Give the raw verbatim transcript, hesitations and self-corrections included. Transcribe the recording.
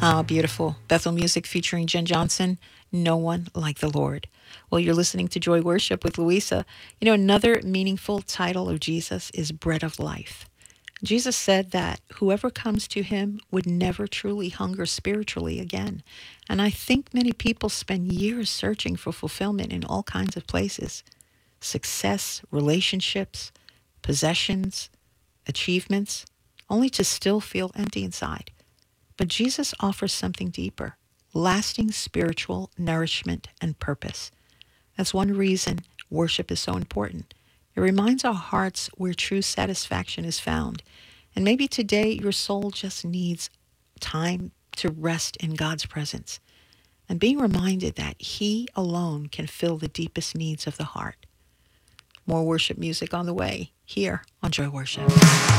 Ah, beautiful. Bethel Music featuring Jen Johnson. No one like the Lord. Well, you're listening to Joy Worship with Louisa. You know, another meaningful title of Jesus is Bread of Life. Jesus said that whoever comes to him would never truly hunger spiritually again. And I think many people spend years searching for fulfillment in all kinds of places: success, relationships, possessions, achievements, only to still feel empty inside. But Jesus offers something deeper: lasting spiritual nourishment and purpose. That's one reason worship is so important. It reminds our hearts where true satisfaction is found. And maybe today your soul just needs time to rest in God's presence and being reminded that he alone can fill the deepest needs of the heart. More worship music on the way here on Joy Worship.